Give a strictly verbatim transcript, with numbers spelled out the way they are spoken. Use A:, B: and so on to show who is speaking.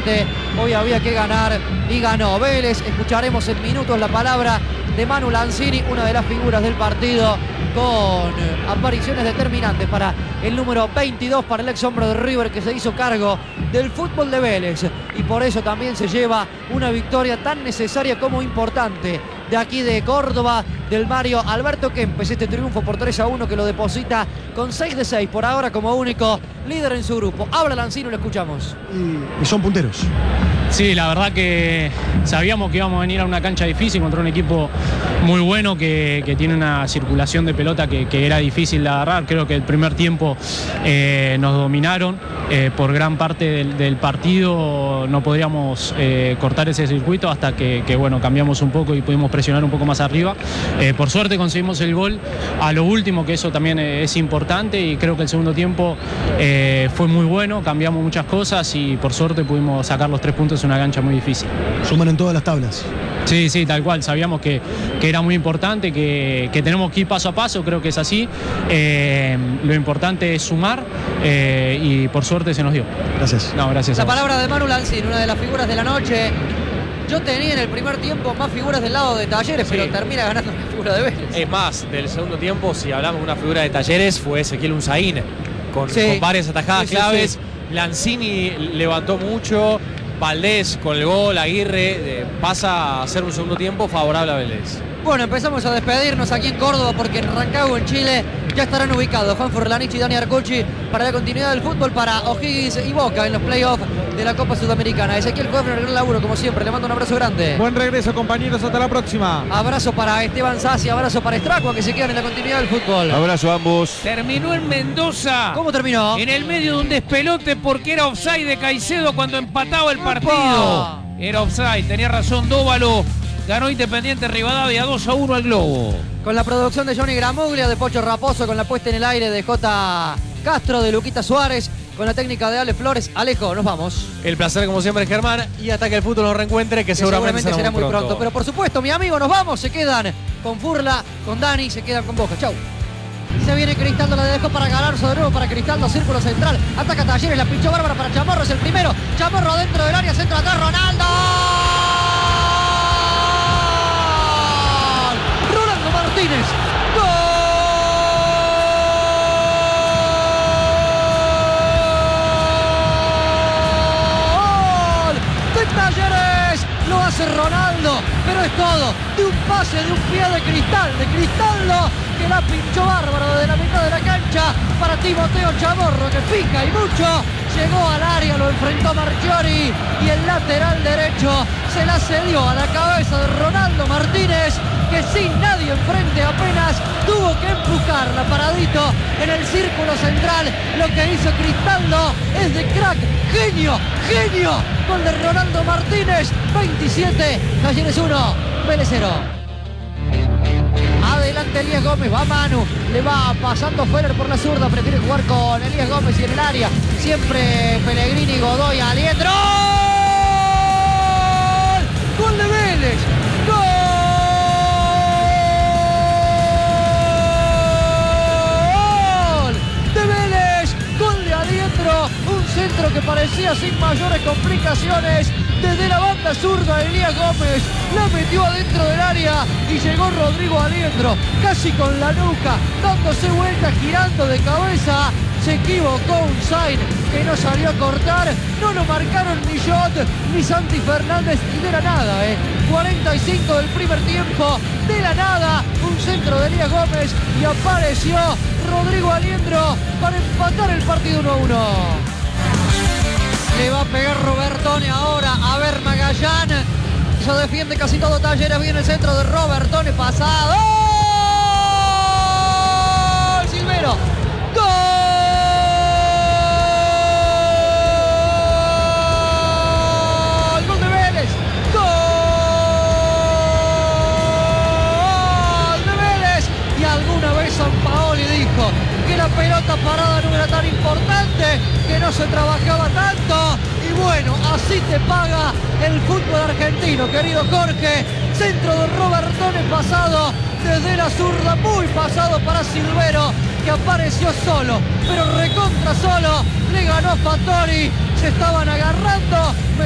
A: importante. Hoy había que ganar y ganó Vélez. Escucharemos en minutos la palabra de Manu Lanzini, una de las figuras del partido, con apariciones determinantes para el número veintidós, para el ex hombre de River, que se hizo cargo del fútbol de Vélez, y por eso también se lleva una victoria tan necesaria como importante de aquí de Córdoba, del Mario Alberto Kempes. Este triunfo por tres a uno que lo deposita con seis de seis por ahora como único líder en su grupo. Habla Lanzini, lo escuchamos.
B: Y, y son punteros.
C: Sí, la verdad que sabíamos que íbamos a venir a una cancha difícil contra un equipo muy bueno que, que tiene una circulación de pelota que, que era difícil de agarrar. Creo que el primer tiempo eh, nos dominaron. Eh, por gran parte del, del partido no podíamos eh, cortar ese circuito hasta que, que bueno, cambiamos un poco y pudimos presionar un poco más arriba. Eh, por suerte conseguimos el gol a lo último, que eso también es importante, y creo que el segundo tiempo eh, fue muy bueno, cambiamos muchas cosas y por suerte pudimos sacar los tres puntos en una cancha muy difícil.
B: Suman en todas las tablas.
C: Sí, sí, tal cual. Sabíamos que, que era muy importante, que, que tenemos que ir paso a paso, creo que es así. Eh, lo importante es sumar eh, y por suerte se nos dio.
B: Gracias.
C: No, gracias.
A: La palabra de Manu Lanzini, una de las figuras de la noche. Yo tenía en el primer tiempo más figuras del lado de Talleres, sí, pero termina ganando la figura de Vélez.
D: Es más, del segundo tiempo, si hablamos de una figura de Talleres, fue Ezequiel Unzaín, con,
A: sí,
D: con varias atajadas
A: sí, sí,
D: claves.
A: Sí.
D: Lanzini levantó mucho. Valdés con el gol, Aguirre eh, pasa a ser un segundo tiempo favorable a Vélez.
A: Bueno, empezamos a despedirnos aquí en Córdoba, porque en Rancagua, en Chile, ya estarán ubicados Juan Furlanich y Dani Arcucci para la continuidad del fútbol, para O'Higgins y Boca en los playoffs de la Copa Sudamericana. Ezequiel Hoffner, gran laburo como siempre, le mando un abrazo grande.
E: Buen regreso, compañeros, hasta la próxima.
A: Abrazo para Esteban Sassi, abrazo para Estracua, que se quedan en la continuidad del fútbol.
F: Abrazo a ambos.
G: Terminó en Mendoza.
A: ¿Cómo terminó?
G: En el medio de un despelote porque era offside de Caicedo cuando empataba el partido. ¡Opa! Era offside, tenía razón Dóvalo. Ganó Independiente Rivadavia dos a uno al Globo.
A: Con la producción de Johnny Gramuglia, de Pocho Raposo, con la puesta en el aire de J. Castro, de Luquita Suárez, con la técnica de Ale Flores. Alejo, nos vamos.
D: El placer como siempre, Germán, y hasta que el fútbol nos reencuentre, que, que seguramente,
A: seguramente será muy pronto.
D: pronto.
A: Pero por supuesto, mi amigo, nos vamos. Se quedan con Furla, con Dani, se quedan con Boca. Chau. Se viene Cristaldo, la dejó para Galarzo, de nuevo para Cristaldo, círculo central. Ataca Talleres, la pinchó Bárbara para Chamorro, es el primero. Chamorro dentro del área, centro atrás, Ronaldo. Martínez. ¡Gol! ¡De Talleres! Lo hace Ronaldo, pero es todo. De un pase, de un pie de cristal, de Cristaldo, que la pinchó bárbaro desde la mitad de la cancha para Timoteo Chamorro, que pica y mucho. Llegó al área, lo enfrentó Marchiori y el lateral derecho se la cedió a la cabeza de Ronaldo Martínez, que sin nadie enfrente apenas tuvo que empujarla paradito en el círculo central. Lo que hizo Cristaldo es de crack, genio, genio. Gol de Ronaldo Martínez, veintisiete, Talleres uno, Vélez cero. Adelante Elías Gómez, va Manu, le va pasando Feller por la zurda, prefiere jugar con Elías Gómez y en el área, siempre Pellegrini, Godoy, Aliendro. ¡Gol de Vélez! ¡Gol de Vélez! ¡Gol de Aliendro! Un centro que parecía sin mayores complicaciones. Desde la banda zurda, Elías Gómez la metió adentro del área y llegó Rodrigo Aliendro, casi con la nuca, dándose vuelta, girando de cabeza. Se equivocó Unzaín, que no salió a cortar. No lo marcaron ni Jot ni Santi Fernández, y de la nada, ¿eh? cuarenta y cinco del primer tiempo, de la nada, un centro de Elías Gómez y apareció Rodrigo Aliendro para empatar el partido uno a uno. Le va a pegar Robertone ahora a ver Magallán. Se defiende casi todo Talleres. Viene el centro de Robertone, pasado. ¡Gol! Silvero. ¡Gol! ¡Gol de Vélez! ¡Gol de Vélez! Y alguna vez Sampaoli dijo que la pelota parada no era tan importante, que no se trabajaba tanto. Y bueno, así te paga el fútbol argentino, querido Jorge. Centro de Robertone pasado desde la zurda, muy pasado para Silvero, que apareció solo, pero recontra solo. Le ganó Fattori, se estaban agarrando.